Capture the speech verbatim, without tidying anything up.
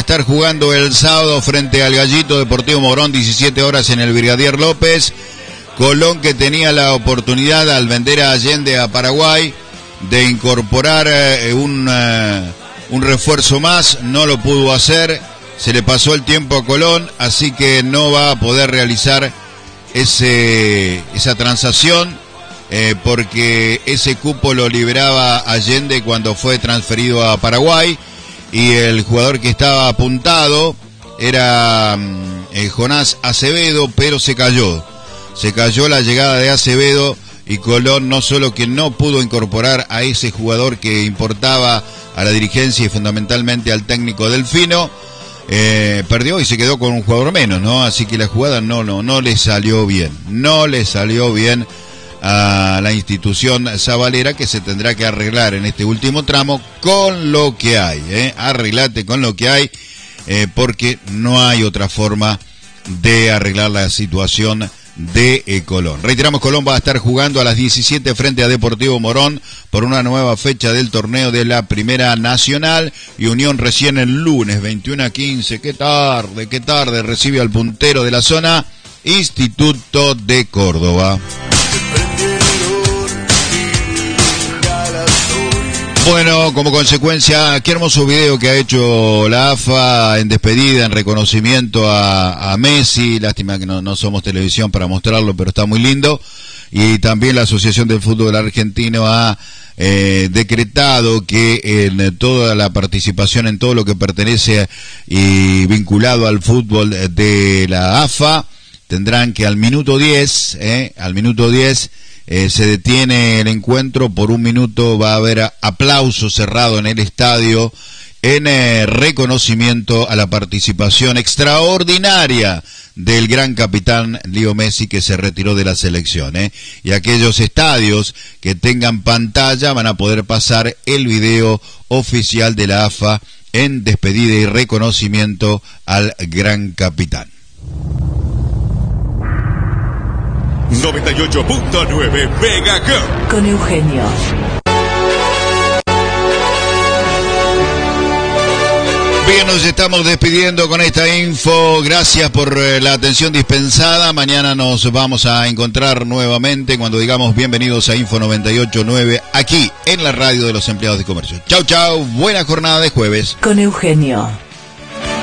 estar jugando el sábado frente al Gallito Deportivo Morón, diecisiete horas en el Brigadier López. Colón, que tenía la oportunidad al vender a Allende a Paraguay de incorporar eh, un, eh, un refuerzo más, no lo pudo hacer, se le pasó el tiempo a Colón, así que no va a poder realizar ese esa transacción, eh, porque ese cupo lo liberaba Allende cuando fue transferido a Paraguay, y el jugador que estaba apuntado era eh, Jonás Acevedo, pero se cayó. Se cayó la llegada de Acevedo y Colón no solo que no pudo incorporar a ese jugador que importaba a la dirigencia y fundamentalmente al técnico Delfino, eh, perdió y se quedó con un jugador menos, ¿no? Así que la jugada no, no, no le salió bien. No le salió bien a la institución sabalera, que se tendrá que arreglar en este último tramo con lo que hay, ¿eh? Arreglate con lo que hay, eh, porque no hay otra forma de arreglar la situación de eh, Colón. Reiteramos, Colón va a estar jugando a las diecisiete frente a Deportivo Morón por una nueva fecha del torneo de la Primera Nacional, y Unión recién el lunes veintiuno a quince, qué tarde, qué tarde, recibe al puntero de la zona, Instituto de Córdoba. Bueno, como consecuencia, qué hermoso video que ha hecho la A F A en despedida, en reconocimiento a, a Messi. Lástima que no, no somos televisión para mostrarlo, pero está muy lindo. Y también la Asociación del Fútbol Argentino ha eh, decretado que en toda la participación, en todo lo que pertenece y vinculado al fútbol de la A F A, tendrán que al minuto diez, eh, al minuto diez, Eh, se detiene el encuentro, por un minuto va a haber aplauso cerrado en el estadio en eh, reconocimiento a la participación extraordinaria del gran capitán Leo Messi, que se retiró de la selección, ¿eh? Y aquellos estadios que tengan pantalla van a poder pasar el video oficial de la A F A en despedida y reconocimiento al gran capitán. noventa y ocho punto nueve Mega con Eugenio. Bien, nos estamos despidiendo con esta info. Gracias por eh, la atención dispensada. Mañana nos vamos a encontrar nuevamente cuando digamos bienvenidos a Info noventa y ocho punto nueve aquí en la radio de los empleados de comercio. Chau, chau. Buena jornada de jueves. Con Eugenio.